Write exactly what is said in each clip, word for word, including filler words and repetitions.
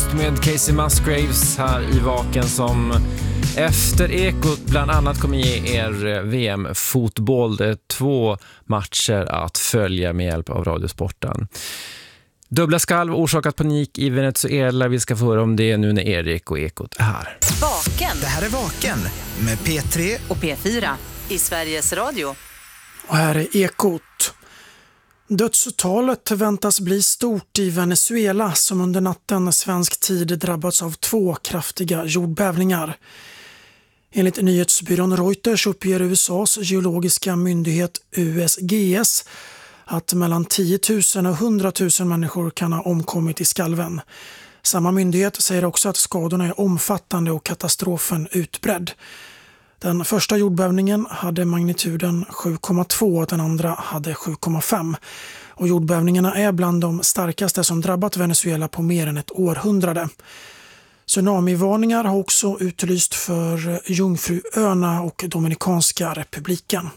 Ghost med Casey Musgraves här i Vaken som efter Ekot bland annat kommer ge er V M-fotboll. Det är två matcher att följa med hjälp av Radiosporten. Dubbla skalv orsakat panik i Venezuela. Vi ska få höra om det nu när Erik och Ekot är här. Vaken. Det här är Vaken med P tre och P fyra i Sveriges Radio. Och här är Ekot. Dödstalet väntas bli stort i Venezuela som under natten svensk tid drabbats av två kraftiga jordbävningar. Enligt nyhetsbyrån Reuters uppger U S A:s geologiska myndighet U S G S att mellan tio tusen och hundra tusen människor kan ha omkommit i skalven. Samma myndighet säger också att skadorna är omfattande och katastrofen utbredd. Den första jordbävningen hade magnituden sju komma två och den andra hade sju komma fem. Och jordbävningarna är bland de starkaste som drabbat Venezuela på mer än ett århundrade. Tsunamivarningar har också utlyst för Jungfruöarna och Dominikanska republiken.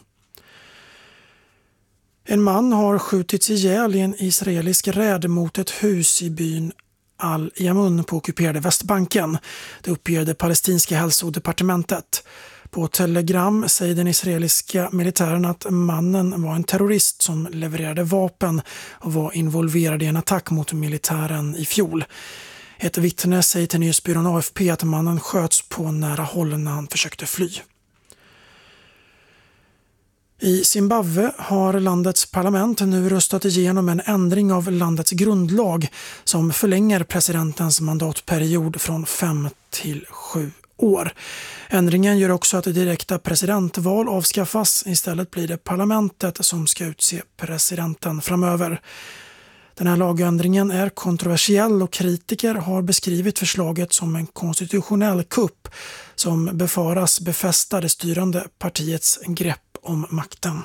En man har skjutits ihjäl i en israelisk räd mot ett hus i byn Al-Yamun på ockuperade Västbanken. Det uppger det palestinska hälsodepartementet. På Telegram säger den israeliska militären att mannen var en terrorist som levererade vapen och var involverad i en attack mot militären i fjol. Ett vittne säger till nyhetsbyrån A F P att mannen sköts på nära håll när han försökte fly. I Zimbabwe har landets parlament nu röstat igenom en ändring av landets grundlag som förlänger presidentens mandatperiod från fem till sju år. Ändringen gör också att direkta presidentval avskaffas. Istället blir det parlamentet som ska utse presidenten framöver. Den här lagändringen är kontroversiell och kritiker har beskrivit förslaget som en konstitutionell kupp som befaras befästa det styrande partiets grepp om makten.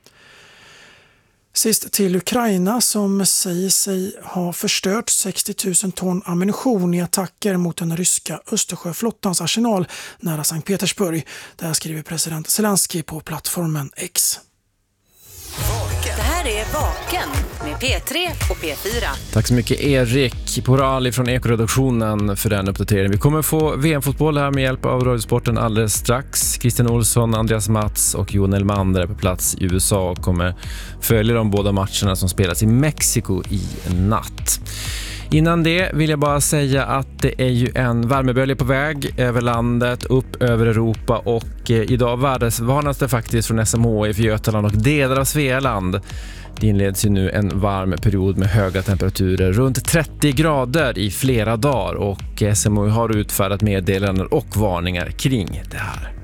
Sist till Ukraina som säger sig ha förstört sextio tusen ton ammunition i attacker mot den ryska Östersjöflottans arsenal nära Sankt Petersburg. Där skriver president Zelensky på plattformen X. Det här är Vaken med P tre och P fyra. Tack så mycket Erik Porali från Ekoredaktionen för den uppdateringen. Vi kommer få V M-fotboll här med hjälp av Radiosporten alldeles strax. Christian Olsson, Andreas Mats och Jon Elmander är på plats i U S A och kommer följa de båda matcherna som spelas i Mexiko i natt. Innan det vill jag bara säga att det är ju en värmebölja på väg över landet, upp över Europa och eh, idag vardagsvarnas det faktiskt från S M H I för Götaland och delar av Svealand. Det inleds ju nu en varm period med höga temperaturer, runt trettio grader i flera dagar och S M H I har utfärdat meddelanden och varningar kring det här.